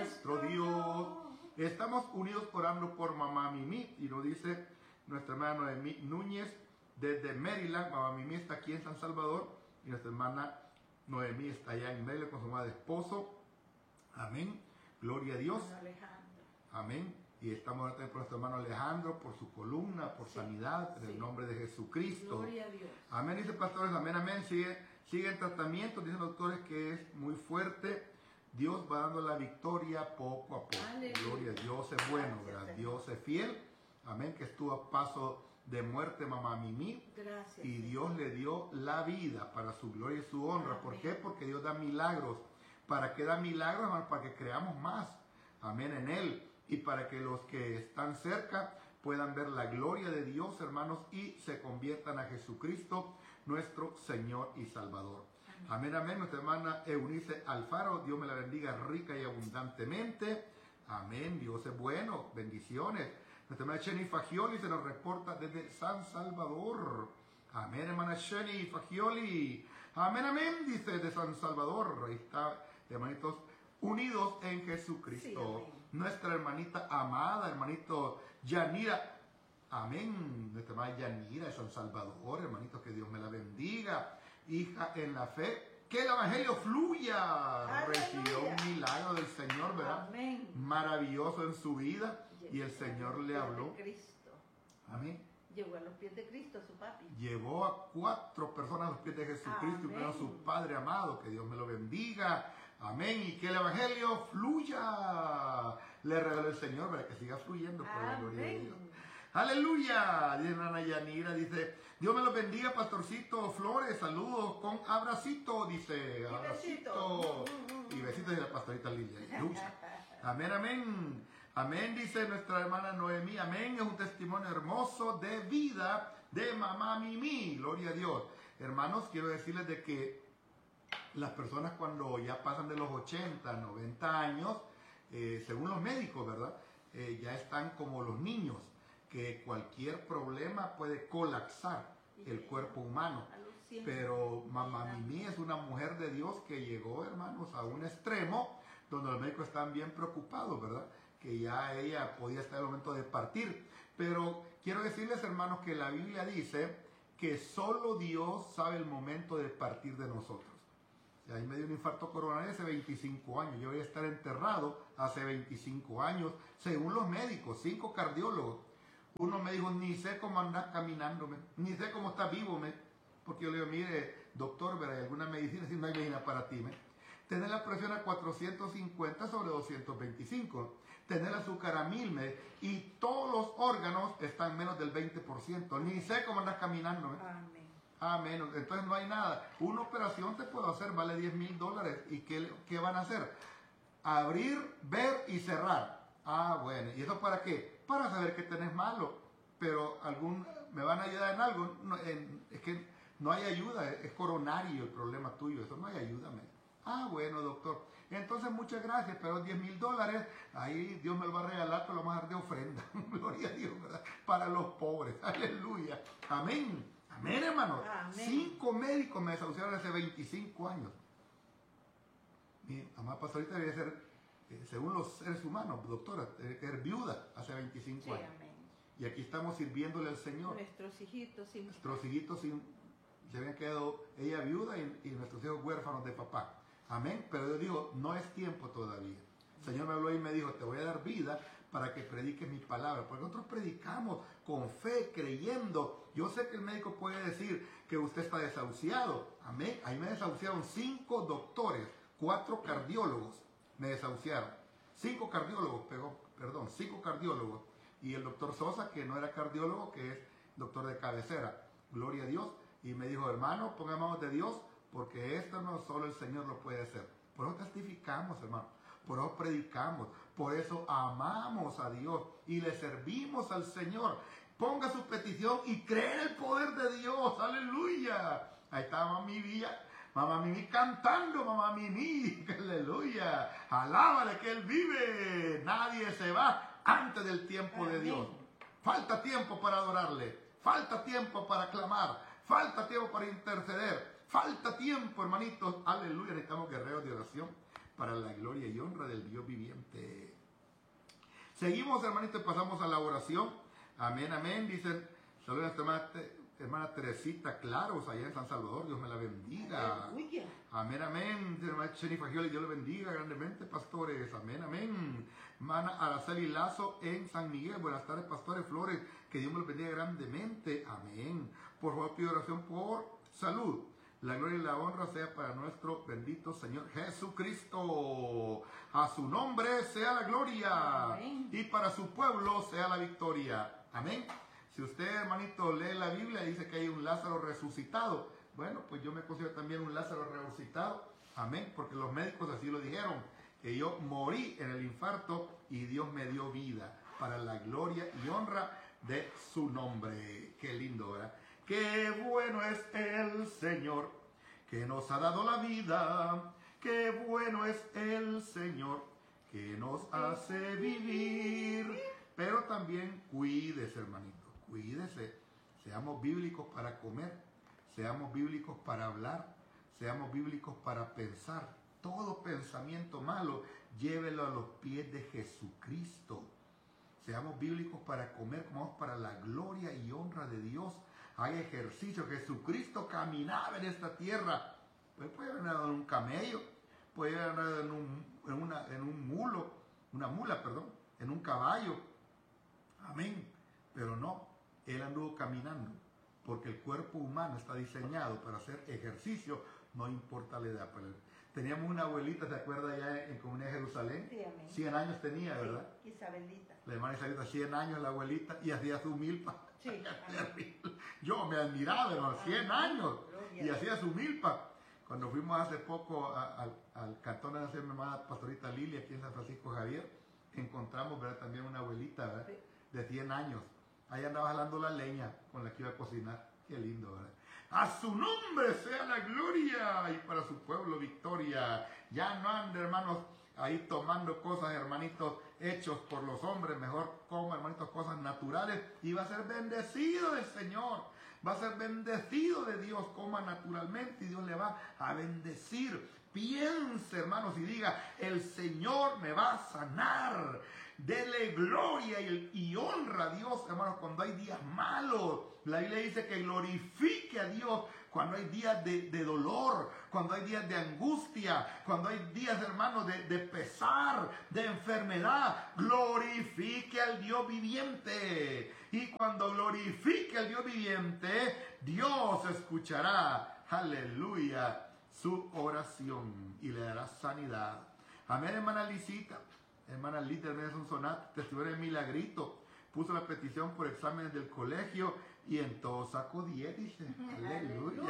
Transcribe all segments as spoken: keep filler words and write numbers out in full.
nuestro Dios. Estamos unidos orando por mamá Mimi, y nos dice nuestra hermana Noemí Núñez desde Maryland. Mamá Mimi está aquí en San Salvador y nuestra hermana Noemí está allá en Maryland con su madre esposo. Amén. Gloria a Dios. Amén. Y estamos orando también por nuestro hermano Alejandro, por su columna, por sí, sanidad, en sí. el nombre de Jesucristo. Gloria a Dios. Amén. Dice pastores, amén, amén. Sigue, sigue el tratamiento, dicen los doctores que es muy fuerte. Dios va dando la victoria poco a poco. Aleluya. Gloria a Dios, es bueno, ¿verdad? Dios es fiel. Amén. Que estuvo a paso de muerte mamá Mimi. Gracias. Y Dios le dio la vida para su gloria y su honra. Amén. ¿Por qué? Porque Dios da milagros. ¿Para qué da milagros, hermano? Para que creamos más. Amén, en Él. Y para que los que están cerca puedan ver la gloria de Dios, hermanos, y se conviertan a Jesucristo, nuestro Señor y Salvador. Amén, amén. amén. Nuestra hermana Eunice Alfaro, Dios me la bendiga rica y abundantemente. Amén. Dios es bueno. Bendiciones. Nuestra hermana Jenny Fagioli se nos reporta desde San Salvador. Amén, hermana Jenny Fagioli. Amén, amén. Dice de San Salvador. Ahí está, hermanitos, unidos en Jesucristo. Sí, nuestra hermanita amada, hermanito Yanira. Amén. Nuestra hermana Yanira de San Salvador, hermanitos, que Dios me la bendiga. Hija en la fe, que el evangelio fluya. Aleluya. Recibió un milagro del Señor, ¿verdad? Amén. Maravilloso en su vida. Y el Señor le habló. Cristo. Amén. Llevó a los pies de Cristo a su papi. Llevó a cuatro personas a los pies de Jesucristo. Y a su Padre amado. Que Dios me lo bendiga. Amén. Y que el evangelio fluya. Le reveló el Señor para que siga fluyendo por la gloria de Dios. Aleluya. Dice Ana Yanira, dice, Dios me los bendiga, pastorcito Flores, saludos con abracito, dice, abracito. Y besitos de la pastorita Lilia. Aleluya. Amén, amén. Amén, dice nuestra hermana Noemí. Amén, es un testimonio hermoso de vida de mamá Mimi. Gloria a Dios. Hermanos, quiero decirles de que las personas cuando ya pasan de los ochenta, noventa años, eh, según los médicos, ¿verdad? Eh, ya están como los niños, que cualquier problema puede colapsar el cuerpo humano. Pero mamá Mimi es una mujer de Dios que llegó, hermanos, a un extremo donde los médicos están bien preocupados, ¿verdad? Que ya ella podía estar en el momento de partir. Pero quiero decirles, hermanos, que la Biblia dice que solo Dios sabe el momento de partir de nosotros. A mí me dio un infarto coronario hace veinticinco años. Yo voy a estar enterrado hace veinticinco años, según los médicos, cinco cardiólogos. Uno me dijo, ni sé cómo andás caminando, ni sé cómo estás vivo, me. Porque yo le digo, mire, doctor, ¿verdad? ¿Hay alguna medicina? Si no hay medicina para ti, me. Tener la presión a cuatrocientos cincuenta sobre doscientos veinticinco. Tener el azúcar a mil, me. Y todos los órganos están menos del veinte por ciento. Ni sé cómo andas caminando, me. Amén. Amén. Entonces no hay nada. Una operación te puedo hacer, vale diez mil dólares. ¿Y qué, qué van a hacer? Abrir, ver y cerrar. Ah, bueno. ¿Y eso para qué? Para saber que tenés malo. Pero algún, ¿me van a ayudar en algo? No, en, es que no hay ayuda. Es, es coronario el problema tuyo. Eso no hay ayuda, me. Ah, bueno, doctor. Entonces, muchas gracias, pero diez mil dólares, ahí Dios me lo va a regalar, pero lo vamos a dar de ofrenda. Gloria a Dios, ¿verdad? Para los pobres. Aleluya. Amén. Amén, hermanos. Amén. Cinco médicos me desahuciaron hace veinticinco años. Mi mamá pastorita debe ser, eh, según los seres humanos, doctora, debe ser viuda hace veinticinco sí, años. Amén. Y aquí estamos sirviéndole al Señor. Nuestros hijitos sin... Nuestros hijitos sin, se habían quedado ella viuda y, y nuestros hijos huérfanos de papá. Amén. Pero yo digo, no es tiempo todavía. El Señor me habló y me dijo, te voy a dar vida para que prediques mi palabra. Porque nosotros predicamos con fe, creyendo. Yo sé que el médico puede decir que usted está desahuciado. Amén. Ahí me desahuciaron cinco doctores, cuatro cardiólogos me desahuciaron. Cinco cardiólogos, pegó, perdón, cinco cardiólogos. Y el doctor Sosa, que no era cardiólogo, que es doctor de cabecera. Gloria a Dios. Y me dijo, hermano, ponga manos de Dios, porque esto no solo el Señor lo puede hacer. Por eso testificamos, hermano. Por eso predicamos. Por eso amamos a Dios. Y le servimos al Señor. Ponga su petición y cree en el poder de Dios. Aleluya. Ahí está mamá Mimi, mamá Mimi cantando, mamá Mimi. Aleluya. Alábale que Él vive. Nadie se va antes del tiempo de Dios. Falta tiempo para adorarle. Falta tiempo para clamar. Falta tiempo para interceder. Falta tiempo, hermanitos. Aleluya. Necesitamos guerreros de oración para la gloria y honra del Dios viviente. Seguimos, hermanito, y pasamos a la oración. Amén, amén. Dicen, saludos a esta hermana, hermana Teresita Claros, allá en San Salvador. Dios me la bendiga. Aleluya. Amén, amén. Hermana Cheni Fagioli, Dios le bendiga grandemente, pastores. Amén, amén. Hermana Araceli Lazo en San Miguel. Buenas tardes, pastores Flores. Que Dios me los bendiga grandemente. Amén. Por favor, pido oración por salud. La gloria y la honra sea para nuestro bendito Señor Jesucristo. A su nombre sea la gloria. Amén. Y para su pueblo sea la victoria. Amén. Si usted, hermanito, lee la Biblia, dice que hay un Lázaro resucitado. Bueno, pues yo me considero también un Lázaro resucitado. Amén. Porque los médicos así lo dijeron. Que yo morí en el infarto y Dios me dio vida. Para la gloria y honra de su nombre. Qué lindo, ¿verdad? Qué bueno es el Señor, que nos ha dado la vida. Qué bueno es el Señor, que nos hace vivir. Pero también cuídese, hermanito, cuídese. Seamos bíblicos para comer, seamos bíblicos para hablar, seamos bíblicos para pensar. Todo pensamiento malo, llévelo a los pies de Jesucristo. Seamos bíblicos para comer, comamos para la gloria y honra de Dios. Hay ejercicio. Jesucristo caminaba en esta tierra. Pues puede haber andado en un camello, puede haber andado en un, en, una, en un mulo, una mula, perdón, en un caballo. Amén. Pero no, Él anduvo caminando, porque el cuerpo humano está diseñado para hacer ejercicio, no importa la edad. Teníamos una abuelita, ¿se acuerda allá en Comunidad de Jerusalén? Sí, amén. cien años tenía, ¿verdad? Sí, Isabelita. La hermana Isabelita, cien años la abuelita, y hacía su milpa. Sí, amén. Yo me admiraba, hermano, cien años, Gloria y a hacía su milpa. Cuando fuimos hace poco a- a- al cantón de mi hermana pastorita Lilia, aquí en San Francisco Javier, encontramos, ¿verdad?, también una abuelita, ¿verdad?, Sí. de cien años. Ahí andaba jalando la leña con la que iba a cocinar. Qué lindo, ¿verdad? A su nombre sea la gloria y para su pueblo victoria. Ya no ande, hermanos, ahí tomando cosas, hermanitos, hechos por los hombres. Mejor coma, hermanitos, cosas naturales y va a ser bendecido del Señor. Va a ser bendecido de Dios. Coma naturalmente y Dios le va a bendecir. Piense, hermanos, y diga, el Señor me va a sanar. Dele gloria y, y honra a Dios, hermanos, cuando hay días malos. La Biblia dice que glorifique a Dios cuando hay días de, de dolor, cuando hay días de angustia, cuando hay días, hermanos, de, de pesar, de enfermedad. Glorifique al Dios viviente. Y cuando glorifique al Dios viviente, Dios escuchará, aleluya, su oración y le dará sanidad. Amén, hermana Lisita. Hermana Lita, hermana Sonsonate, testimonio del milagrito. Puso la petición por exámenes del colegio y en todo sacó diez, dice. Aleluya.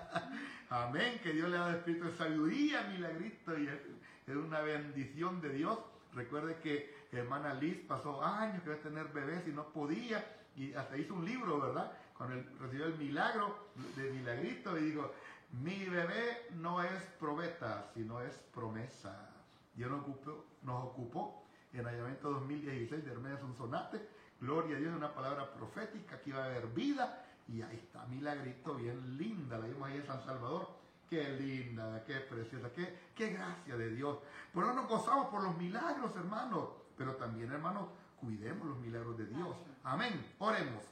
Amén. Que Dios le da espíritu de sabiduría, milagrito. Y es, es una bendición de Dios. Recuerde que hermana Liz pasó años que iba a tener bebés y no podía. Y hasta hizo un libro, ¿verdad? Cuando él recibió el milagro de milagrito y dijo, mi bebé no es probeta, sino es promesa. Dios nos ocupó, nos ocupó en Hallamiento dos mil dieciséis de Hermana Sonsonate. Gloria a Dios, una palabra profética, aquí va a haber vida. Y ahí está, milagrito, bien linda. La vimos ahí en San Salvador. Qué linda, qué preciosa, qué, qué gracia de Dios. Por eso nos gozamos por los milagros, hermanos. Pero también, hermanos, cuidemos los milagros de Dios. Amén. Oremos.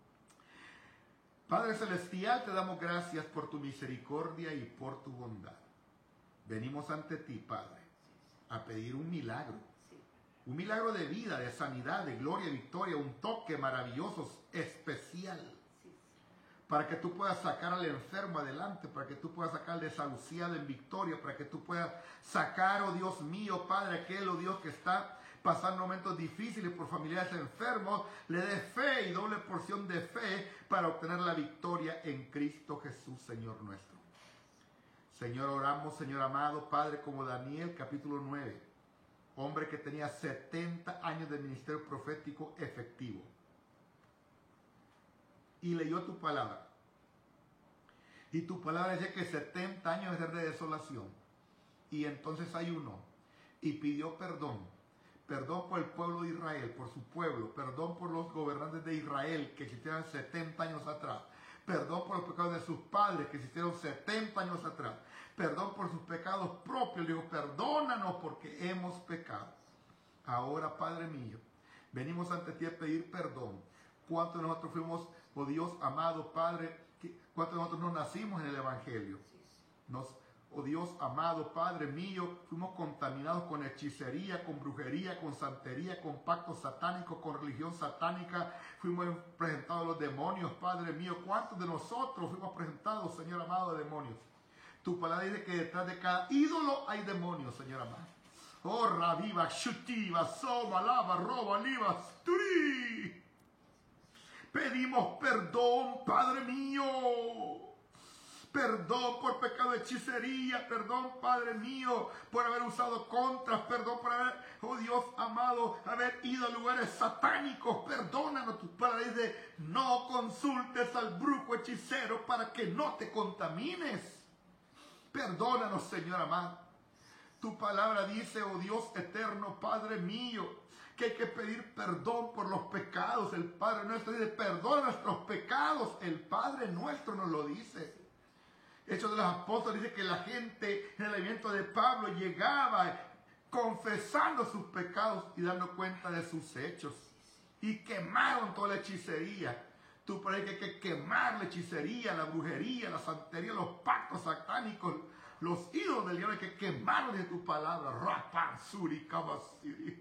Padre Celestial, te damos gracias por tu misericordia y por tu bondad. Venimos ante ti, Padre, a pedir un milagro. Un milagro de vida, de sanidad, de gloria, victoria, un toque maravilloso, especial. Para que tú puedas sacar al enfermo adelante, para que tú puedas sacar al desahuciado en victoria, para que tú puedas sacar, oh Dios mío, Padre, aquel, oh Dios, que está pasando momentos difíciles por familiares enfermos, le dé fe y doble porción de fe para obtener la victoria en Cristo Jesús, Señor nuestro. Señor, oramos, Señor amado, Padre, como Daniel, capítulo nueve, hombre que tenía setenta años de ministerio profético efectivo. Y leyó tu palabra. Y tu palabra dice que setenta años es de desolación. Y entonces ayunó y pidió perdón. Perdón por el pueblo de Israel, por su pueblo. Perdón por los gobernantes de Israel que existieron setenta años atrás. Perdón por los pecados de sus padres que existieron setenta años atrás. perdón por sus pecados propios. Le digo, perdónanos porque hemos pecado. Ahora, Padre mío, venimos ante ti a pedir perdón. ¿Cuántos de nosotros fuimos, oh Dios amado Padre, cuántos de nosotros nos nacimos en el Evangelio? Nos, oh Dios amado Padre mío, fuimos contaminados con hechicería, con brujería, con santería, con pactos satánicos, con religión satánica. Fuimos presentados a los demonios, Padre mío. ¿Cuántos de nosotros fuimos presentados, Señor amado, de demonios? Tu palabra dice que detrás de cada ídolo hay demonios, Señor amado. Oh, raviva, shutiva, soma, lava, roba, liva, sturi. Pedimos perdón, Padre mío. Perdón por pecado de hechicería. Perdón, Padre mío, por haber usado contras. Perdón por haber, oh Dios amado, haber ido a lugares satánicos. Perdónanos. Tu palabra dice, no consultes al brujo hechicero para que no te contamines. Perdónanos, Señor amado. Tu palabra dice, oh Dios eterno, Padre mío, que hay que pedir perdón por los pecados. El Padre nuestro dice, perdona nuestros pecados. El Padre nuestro nos lo dice. Hechos de los Apóstoles dice que la gente en el evento de Pablo llegaba confesando sus pecados y dando cuenta de sus hechos. Y quemaron toda la hechicería. Tú por ahí que hay que quemar la hechicería, la brujería, la santería, los pactos satánicos, los ídolos del diablo, hay que quemarlos de tu palabra. Rapan, suri, kabasiri.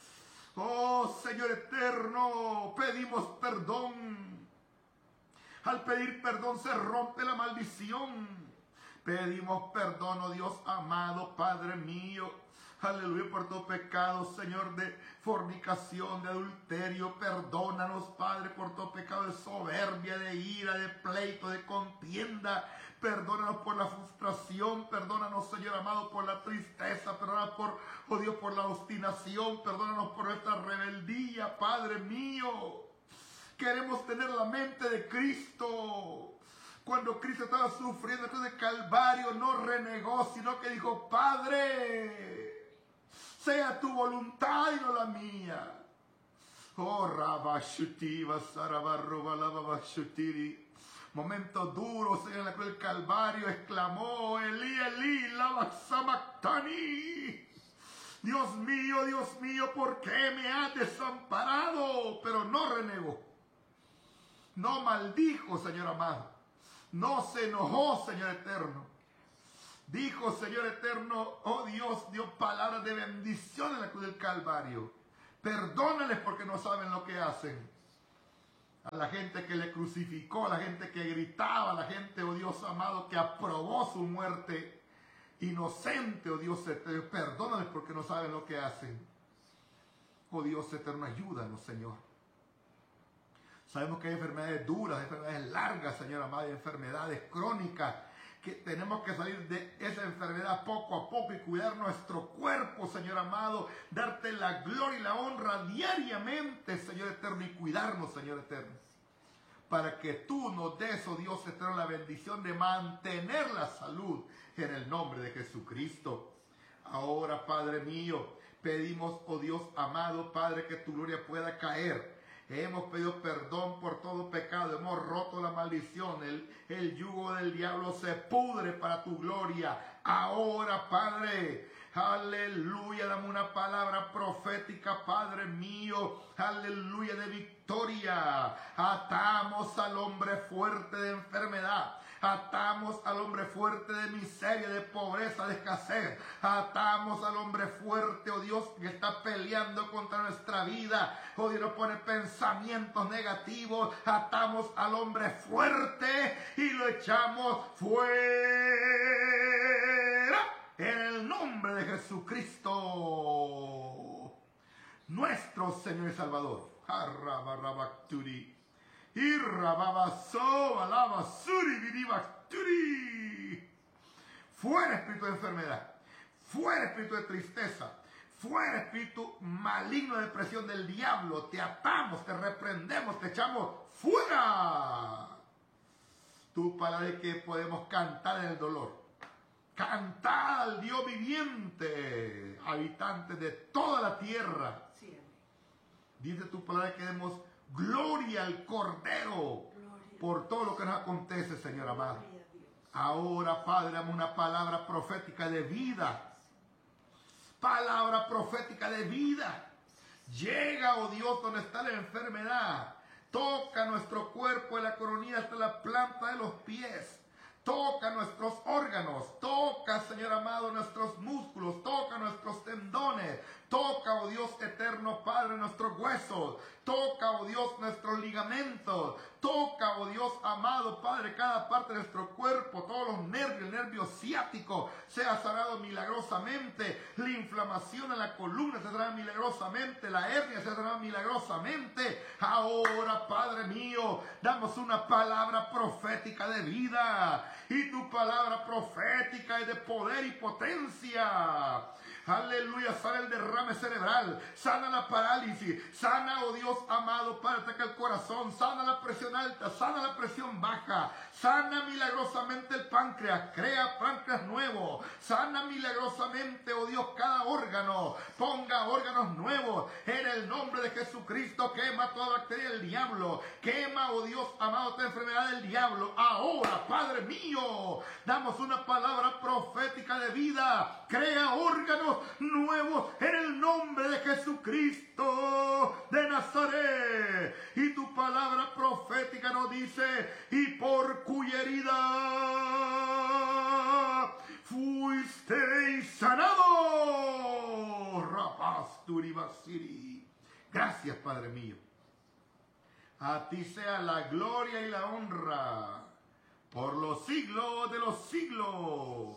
Oh, Señor eterno, pedimos perdón. Al pedir perdón se rompe la maldición. Pedimos perdón, oh Dios amado, Padre mío. Aleluya, por todo pecado, Señor, de fornicación, de adulterio. Perdónanos, Padre, por todo pecado de soberbia, de ira, de pleito, de contienda. Perdónanos por la frustración. Perdónanos, Señor amado, por la tristeza. Perdónanos por, oh Dios, por la obstinación. Perdónanos por nuestra rebeldía, Padre mío. Queremos tener la mente de Cristo. Cuando Cristo estaba sufriendo en el Calvario, no renegó, sino que dijo, Padre, sea tu voluntad y no la mía. Oh, Rabashuti, Basarabarroba, Lavabashutiri. Momento duro, Señor, en la cruz del Calvario, exclamó, Elí, Elí, lama sabactani. Dios mío, Dios mío, ¿por qué me has desamparado? Pero no renegó. No maldijo, Señor amado. No se enojó, Señor eterno. Dijo, Señor eterno, oh Dios, dio palabras de bendición en la cruz del Calvario. Perdónales porque no saben lo que hacen. A la gente que le crucificó, a la gente que gritaba, a la gente, oh Dios amado, que aprobó su muerte inocente, oh Dios eterno. Perdónales porque no saben lo que hacen. Oh Dios eterno, ayúdanos, Señor. Sabemos que hay enfermedades duras, enfermedades largas, Señor amado, hay enfermedades crónicas, que tenemos que salir de esa enfermedad poco a poco y cuidar nuestro cuerpo, Señor amado, darte la gloria y la honra diariamente, Señor eterno, y cuidarnos, Señor eterno, para que tú nos des, oh Dios eterno, la bendición de mantener la salud en el nombre de Jesucristo. Ahora, Padre mío, pedimos, oh Dios amado, Padre, que tu gloria pueda caer. Hemos pedido perdón por todo pecado, hemos roto la maldición, el, el yugo del diablo se pudre para tu gloria. Ahora, Padre, aleluya, dame una palabra profética, Padre mío, aleluya, de victoria. Atamos al hombre fuerte de enfermedad. Atamos al hombre fuerte de miseria, de pobreza, de escasez. Atamos al hombre fuerte, oh Dios, que está peleando contra nuestra vida. Oh Dios, nos pone pensamientos negativos. Atamos al hombre fuerte y lo echamos fuera. En el nombre de Jesucristo, nuestro Señor y Salvador. Arrabarrabakturi. Y rababaso, alabasuri, vidibacturi. Fuera espíritu de enfermedad, fuera espíritu de tristeza, fuera espíritu maligno de depresión del diablo. Te atamos, te reprendemos, te echamos fuera. Tu palabra es que podemos cantar en el dolor. Cantar al Dios viviente, habitantes de toda la tierra. Sí, dice tu palabra que demos gloria al Cordero. Gloria por todo lo que nos acontece, Señor amado. Ahora, Padre, dame una palabra profética de vida. Palabra profética de vida. Llega, oh Dios, donde está la enfermedad. Toca nuestro cuerpo de la coronilla hasta la planta de los pies. Toca nuestros órganos, toca, Señor amado, nuestros músculos, toca nuestros tendones, toca, oh Dios eterno Padre, nuestros huesos, toca, oh Dios, nuestros ligamentos, toca, oh Dios amado Padre, cada parte de nuestro cuerpo, todos los nervios, el nervio ciático sea sanado milagrosamente, la inflamación en la columna se sanará milagrosamente, la hernia se sanará milagrosamente. Ahora, Padre mío, damos una palabra profética de vida. Y tu palabra profética es de poder y potencia. Aleluya, sana el derrame cerebral, sana la parálisis, sana, oh Dios amado, para atacar el corazón, sana la presión alta, sana la presión baja, sana milagrosamente el páncreas, crea páncreas nuevos, sana milagrosamente, oh Dios, cada órgano, ponga órganos nuevos, en el nombre de Jesucristo, quema toda bacteria del diablo, quema, oh Dios amado, toda enfermedad del diablo. Ahora, Padre mío, damos una palabra profética de vida, crea órganos nuevos en el nombre de Jesucristo de Nazaret. Y tu palabra profética nos dice: y por cuya herida fuisteis sanados. Rapasturibasiri. Gracias, Padre mío. A ti sea la gloria y la honra por los siglos de los siglos.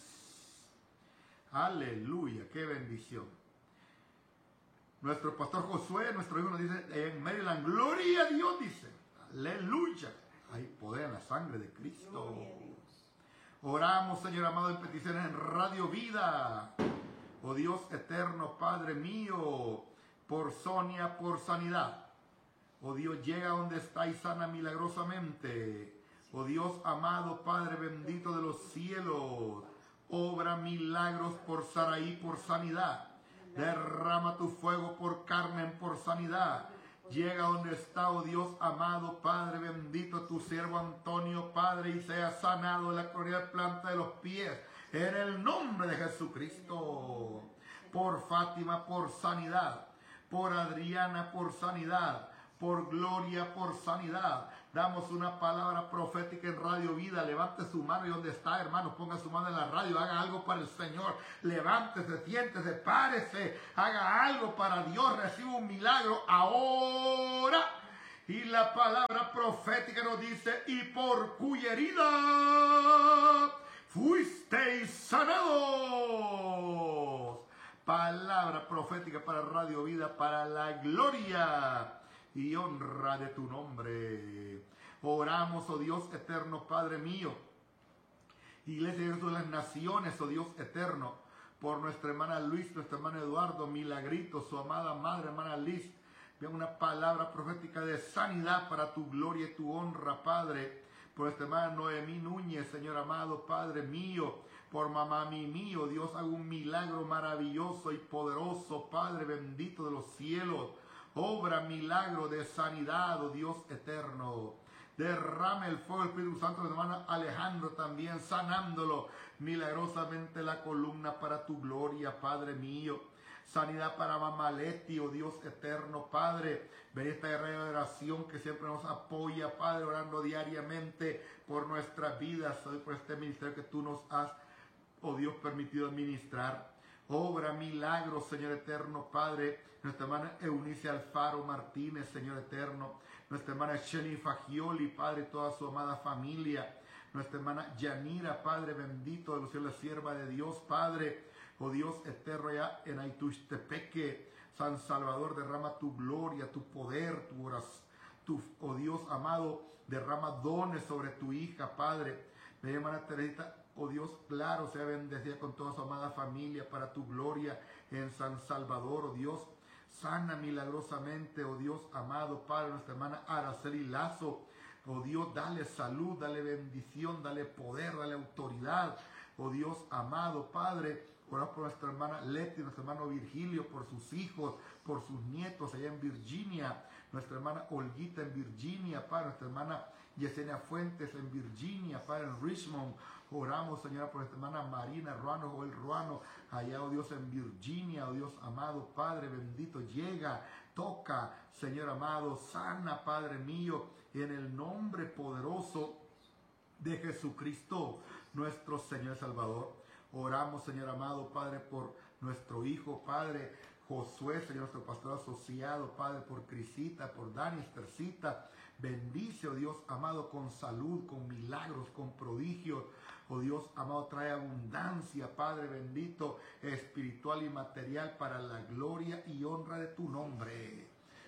Aleluya, qué bendición. Nuestro pastor Josué, nuestro hijo, nos dice en Maryland: gloria a Dios, dice. Aleluya. Hay poder en la sangre de Cristo. Oramos, Señor amado, en peticiones en Radio Vida. Oh Dios eterno, Padre mío, por Sonia, por sanidad. Oh Dios, llega donde está y sana milagrosamente. Oh Dios amado, Padre bendito de los cielos, obra milagros por Saraí, por sanidad. Derrama tu fuego por Carmen, por sanidad. Llega donde está, oh Dios amado, Padre bendito, tu siervo Antonio, Padre, y sea sanado de la gloria planta de los pies, en el nombre de Jesucristo. Por Fátima, por sanidad. Por Adriana, por sanidad. Por Gloria, por sanidad. Damos una palabra profética en Radio Vida. Levante su mano y donde está, hermanos, ponga su mano en la radio, haga algo para el Señor. Levántese, siéntese, párese, haga algo para Dios, reciba un milagro ahora. Y la palabra profética nos dice: y por cuya herida fuisteis sanados. Palabra profética para Radio Vida, para la gloria y honra de tu nombre. Oramos, oh Dios eterno, Padre mío, Iglesia de las Naciones, oh Dios eterno, por nuestra hermana Luis, nuestra hermana Eduardo, Milagrito, su amada madre, hermana Liz. Vean una palabra profética de sanidad para tu gloria y tu honra, Padre. Por nuestra hermana Noemí Núñez, Señor amado, Padre mío. Por mamá mi mío, Dios, haga un milagro maravilloso y poderoso, Padre bendito de los cielos. Obra milagro de sanidad, oh Dios eterno. Derrame el fuego del Espíritu Santo de mi hermano Alejandro también, sanándolo milagrosamente la columna para tu gloria, Padre mío. Sanidad para mamá Leti, oh Dios eterno, Padre. Ven esta guerrera de oración que siempre nos apoya, Padre, orando diariamente por nuestras vidas, por este ministerio que tú nos has, oh Dios, permitido administrar. Obra milagros, Señor eterno, Padre. Nuestra hermana Eunice Alfaro Martínez, Señor eterno. Nuestra hermana Shelly Fagioli, Padre, toda su amada familia. Nuestra hermana Yanira, Padre bendito de los cielos, la sierva de Dios, Padre. Oh Dios eterno, allá en Aituxtepeque, San Salvador, derrama tu gloria, tu poder, tu oración. Tu, oh Dios amado, derrama dones sobre tu hija, Padre. Mi hermana Teresita, oh Dios, claro, sea bendecida con toda su amada familia para tu gloria en San Salvador, oh Dios. Sana milagrosamente, oh Dios amado, Padre, nuestra hermana Araceli Lazo. Oh Dios, dale salud, dale bendición, dale poder, dale autoridad. Oh Dios amado, Padre, Oramos por nuestra hermana Leti, nuestro hermano Virgilio, por sus hijos, por sus nietos allá en Virginia. Nuestra hermana Olguita en Virginia, Padre. Nuestra hermana Yesenia Fuentes en Virginia, Padre, en Richmond. Oramos, Señora, por nuestra hermana Marina Ruano, Joel Ruano, allá, oh Dios, en Virginia, oh Dios amado, Padre bendito, llega, toca, Señor amado, sana, Padre mío, en el nombre poderoso de Jesucristo, nuestro Señor Salvador. Oramos, Señor amado, Padre, por nuestro hijo, Padre Josué, Señor, nuestro pastor asociado, Padre, por Crisita, por Dani, Estercita. Bendice, oh Dios amado, con salud, con milagros, con prodigios. Oh Dios amado, trae abundancia, Padre bendito, espiritual y material para la gloria y honra de tu nombre.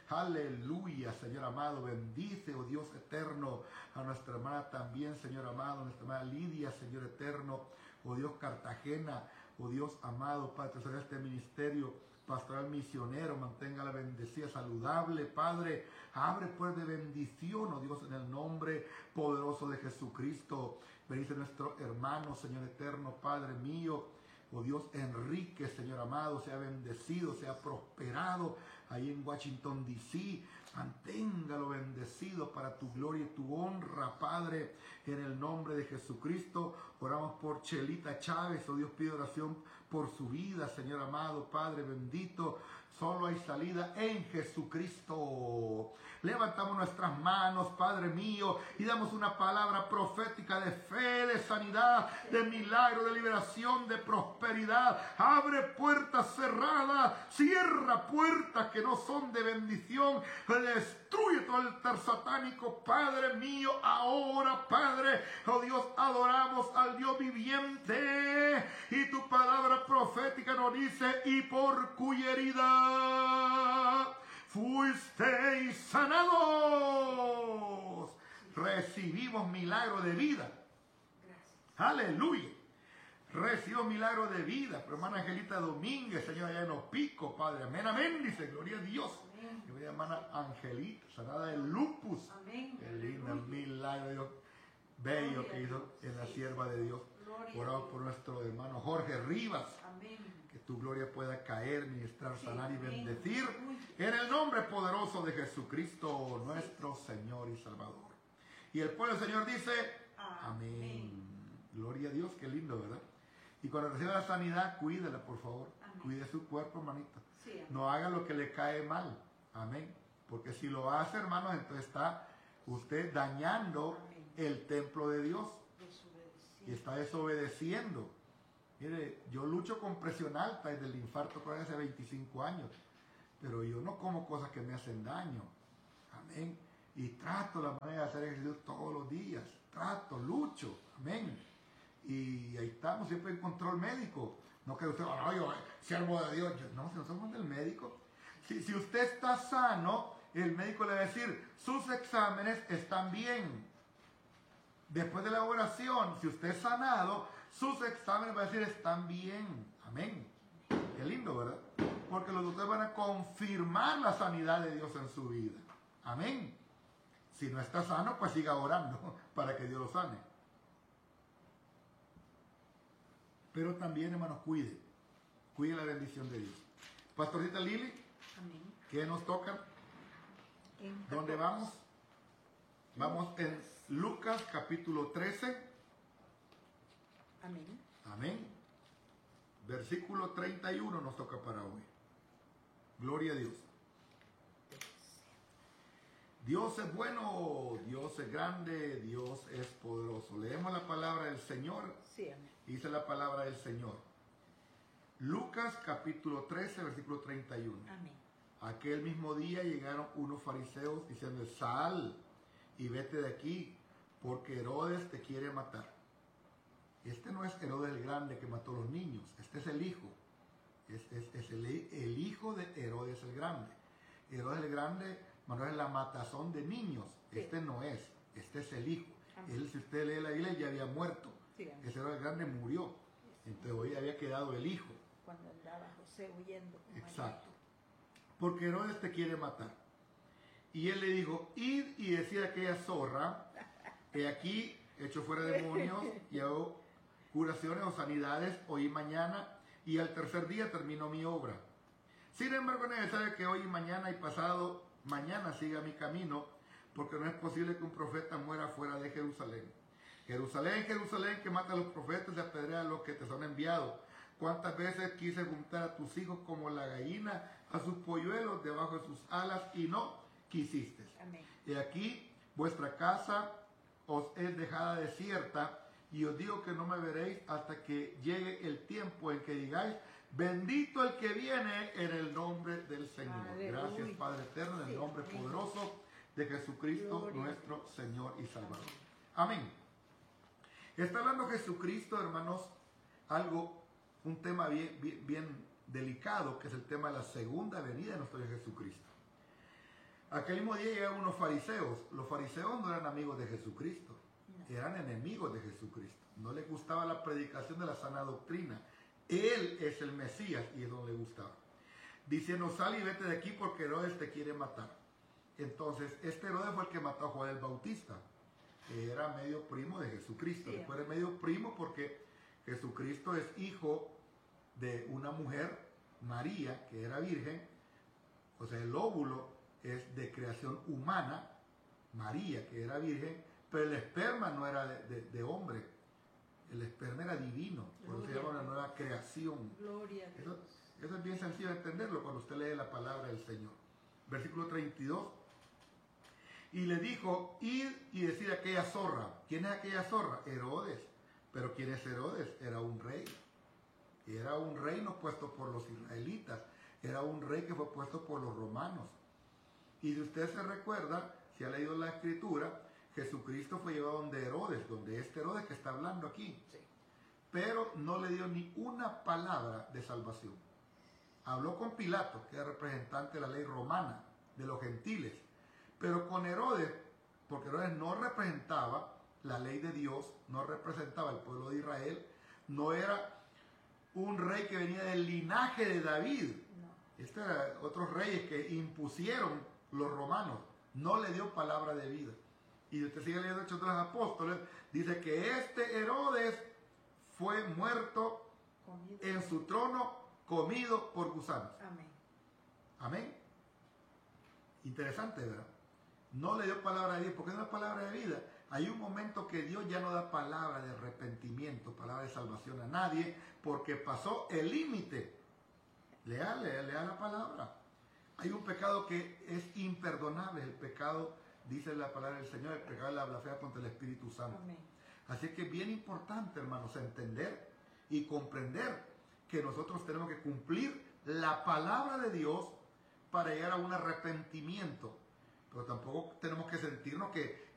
Aleluya, Señor amado. Bendice, oh Dios eterno, a nuestra hermana también, Señor amado, nuestra hermana Lidia, Señor eterno. Oh Dios Cartagena, oh Dios amado, Padre, tesorería de este ministerio pastoral misionero, manténgala bendecida, saludable, Padre. Abre pues de bendición, oh Dios, en el nombre poderoso de Jesucristo. Bendice nuestro hermano, Señor eterno, Padre mío. Oh Dios, Enrique, Señor amado, sea bendecido, sea prosperado ahí en Washington, D C Manténgalo bendecido para tu gloria y tu honra, Padre, en el nombre de Jesucristo. Oramos por Chelita Chávez, oh Dios, pido oración por su vida, Señor amado, Padre bendito. Solo hay salida en Jesucristo. Levantamos nuestras manos, Padre mío, y damos una palabra profética de fe, de sanidad, de milagro, de liberación, de prosperidad. Abre puertas cerradas, cierra puertas que no son de bendición. Destruye todo el altar satánico, Padre mío. Ahora, Padre, oh Dios, adoramos al Dios viviente. Y tu palabra profética nos dice: y por cuya herida fuisteis sanados. Recibimos milagro de vida. Aleluya. Recibo milagro de vida. Pero hermana Angelita Domínguez, Señor, allá en Opico, Padre. Amén, amén. Dice, gloria a Dios. Y mi hermana Angelita, sanada de lupus. Amén. Qué lindo milagro de Dios. Bello que hizo en la sierva de Dios. Oramos por nuestro hermano Jorge Rivas. Amén. Que tu gloria pueda caer, ministrar, sanar y bendecir. En el nombre poderoso de Jesucristo, nuestro Señor y Salvador. Y el pueblo del Señor dice, amén. Amén. Gloria a Dios, qué lindo, ¿verdad? Y cuando reciba la sanidad, cuídela, por favor. Amén. Cuide su cuerpo, hermanita. Sí, no haga lo que le cae mal. Amén. Porque si lo hace, hermanos, entonces está usted dañando amén. El templo de Dios. Y está desobedeciendo. Mire, yo lucho con presión alta desde el infarto por hace veinticinco años. Pero yo no como cosas que me hacen daño. Amén. Y trato la manera de hacer ejercicio todos los días. Trato, lucho. Amén. Y ahí estamos siempre en control médico. No que usted, ay, yo, siervo de Dios. Yo, no, si no somos del médico. Si, si usted está sano, el médico le va a decir, sus exámenes están bien. Después de la oración, si usted es sanado, sus exámenes va a decir, están bien. Amén. Qué lindo, ¿verdad? Porque los doctores van a confirmar la sanidad de Dios en su vida. Amén. Si no está sano, pues siga orando para que Dios lo sane. Pero también, hermanos, cuide. Cuide la bendición de Dios. Pastorita Lili, amén. ¿Qué nos toca? ¿Dónde vamos? Vamos en Lucas capítulo trece. Amén. Amén. Versículo treinta y uno nos toca para hoy. Gloria a Dios. Dios es bueno, Dios es grande, Dios es poderoso. Leemos la palabra del Señor. Sí, amén. Dice la palabra del Señor. Lucas capítulo trece, versículo treinta y uno. Amén. Aquel mismo día llegaron unos fariseos diciendo, sal y vete de aquí, porque Herodes te quiere matar. Este no es Herodes el grande que mató a los niños, este es el hijo. Es, es, es el, el hijo de Herodes el grande. Herodes el grande mandó en la matazón de niños. Sí. Este no es, este es el hijo. Amén. Él, si usted lee la Biblia, ya había muerto. Sí, ese Herodes el grande murió. Entonces hoy había quedado el hijo. Cuando andaba José huyendo. Exacto. Porque Herodes te quiere matar. Y él le dijo, id y decid a aquella zorra, que aquí echo fuera demonios y hago curaciones o sanidades hoy y mañana, y al tercer día terminó mi obra. Sin embargo, es necesario que hoy y mañana y pasado mañana siga mi camino, porque no es posible que un profeta muera fuera de Jerusalén. Jerusalén, Jerusalén, que mata a los profetas y apedrea a los que te son enviados. Cuántas veces quise juntar a tus hijos como la gallina a sus polluelos debajo de sus alas y no quisiste. Amén. Y aquí vuestra casa os es dejada desierta, y os digo que no me veréis hasta que llegue el tiempo en que digáis: bendito el que viene en el nombre del Señor. Aleluya. Gracias, Padre eterno, en el Sí, nombre amén. poderoso de Jesucristo, Gloria a nuestro Dios. Señor y Salvador. Amén. Está hablando Jesucristo, hermanos, algo, un tema bien, bien, bien delicado, que es el tema de la segunda venida de nuestro Dios Jesucristo. Aquel mismo día llegaron unos fariseos. Los fariseos no eran amigos de Jesucristo, eran enemigos de Jesucristo. No les gustaba la predicación de la sana doctrina. Él es el Mesías y eso no le gustaba. Diciendo: sal y vete de aquí porque Herodes te quiere matar. Entonces, este Herodes fue el que mató a Juan el Bautista, que era medio primo de Jesucristo. Sí. Después era medio primo porque Jesucristo es hijo de una mujer, María, que era virgen. O sea, el óvulo es de creación humana, María, que era virgen, pero el esperma no era de, de, de hombre, el esperma era divino, por eso se llama una nueva creación. Gloria a Eso, Dios. eso es bien sencillo de entenderlo cuando usted lee la palabra del Señor. Versículo treinta y dos. Y le dijo: id y decid a aquella zorra. ¿Quién es aquella zorra? Herodes. ¿Pero quién es Herodes? Era un rey. Era un rey no puesto por los israelitas. Era un rey que fue puesto por los romanos. Y si usted se recuerda, si ha leído la escritura, Jesucristo fue llevado donde Herodes, donde este Herodes que está hablando aquí. Sí. Pero no le dio ni una palabra de salvación. Habló con Pilato, que era representante de la ley romana, de los gentiles. Pero con Herodes, porque Herodes no representaba la ley de Dios, no representaba el pueblo de Israel, no era un rey que venía del linaje de David. No. Estos eran otros reyes que impusieron los romanos. No le dio palabra de vida. Y usted sigue leyendo Hechos de los Apóstoles, dice que este Herodes fue muerto Comido. en su trono, comido por gusanos. Amén. Amén. Interesante, ¿verdad? No le dio palabra de vida. ¿Por qué no da palabra de vida? Hay un momento que Dios ya no da palabra de arrepentimiento, palabra de salvación a nadie, porque pasó el límite. Lea, lea, lea la palabra. Hay un pecado que es imperdonable. El pecado, dice la palabra del Señor, el pecado de la blasfemia contra el Espíritu Santo. Amén. Así que es bien importante, hermanos, entender y comprender que nosotros tenemos que cumplir la palabra de Dios para llegar a un arrepentimiento. Pero tampoco tenemos que sentirnos que,